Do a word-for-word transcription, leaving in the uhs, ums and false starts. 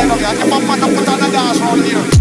you know, girl. If a man a put on a dance round here,